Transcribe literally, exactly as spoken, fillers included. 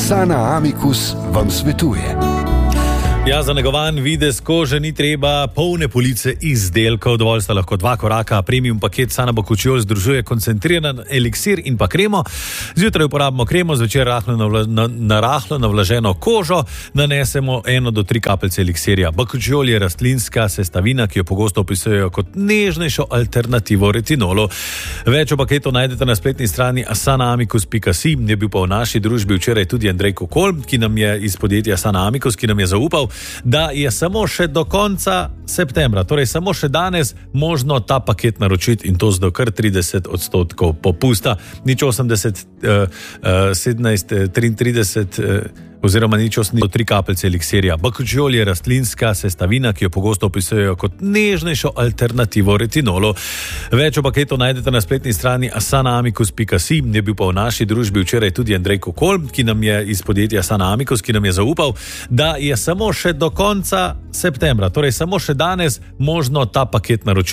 Asana Amicus vam svetuje. Ja, za negovan videz kože ni treba polne police izdelkov, dovolj sta lahko dva koraka. Premium paket Sana Bokučiol združuje koncentriran eliksir in pa kremo. Zjutraj uporabimo kremo, zvečer rahlo navla, na, na rahlo navlaženo kožo nanesemo eno do tri kapljice eliksirja. Bokučiol je rastlinska sestavina, ki jo pogosto opisujejo kot nežnejšo alternativo retinolu. Več o paketu najdete na spletni strani asana amicus pika si. Je bil pa v naši družbi včeraj tudi Andrej Kokol, ki nam je iz podjetja Asana Amicus, ki nam je zaupal, da je samo še do konca septembra, torej samo še danes, možno ta paket naročiti in to z do kar trideset odstotkov popusta. Nič osemdeset, sedemnajst, triintrideset oziroma nič osemdeset, tri kapljice eliksirja. Bokučiol je rastlinska sestavina, ki jo pogosto opisujejo kot nežnejšo alternativo retinolu. Več o paketu najdete na spletni strani asana amicus pika si. Je bil pa v naši družbi včeraj tudi Andrej Kokol, ki nam je iz podjetja Asana Amicus, ki nam je zaupal, da je samo še do konca septembra, torej samo še danes, možno ta paket naročiti.